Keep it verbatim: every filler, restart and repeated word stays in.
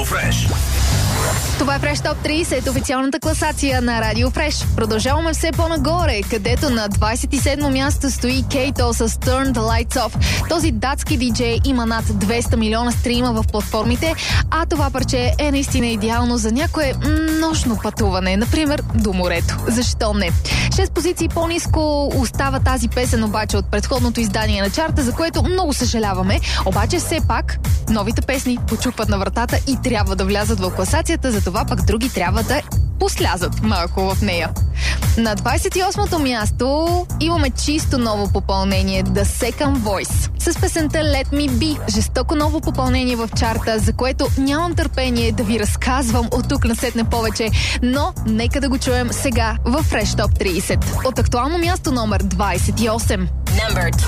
Fresh. Това е Fresh Top трийсет, официалната класация на Радио Fresh. Продължаваме все по-нагоре, където на двадесет и седмо място стои Кейто с Turn the Lights Off. Този датски диджей има над двеста милиона стрима в платформите, а това парче е наистина идеално за някое нощно пътуване, например до морето. Защо не? Шест позиции по-ниско остава тази песен обаче от предходното издание на чарта, за което много съжаляваме. Обаче все пак новите песни почупват на вратата и трябва да влязат в класацията, за това пък други трябва да послязат малко в нея. На двадесет и осмото място имаме чисто ново попълнение The Second Voice с песента Let Me Be. Жестоко ново попълнение в чарта, за което нямам търпение да ви разказвам от тук насетне повече, но нека да го чуем сега в Fresh Top трийсет. От актуално място номер двадесет и осем. Number